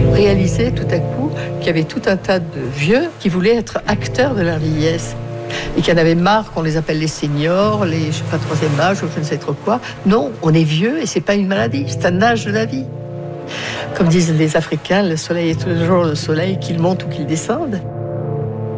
réalisé tout à coup qu'il y avait tout un tas de vieux qui voulaient être acteurs de leur vieillesse. Et qu'il y en avait marre qu'on les appelle les seniors, les, je sais pas, troisième âge ou je ne sais trop quoi. Non, on est vieux et c'est pas une maladie, c'est un âge de la vie. Comme disent les Africains, le soleil est toujours le soleil, qu'il monte ou qu'il descende.